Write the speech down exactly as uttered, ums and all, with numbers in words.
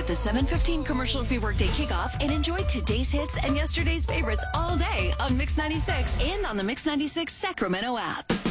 with the seven fifteen commercial-free workday kickoff and enjoy today's hits and yesterday's favorites all day on Mix ninety-six and on the Mix ninety-six Sacramento app.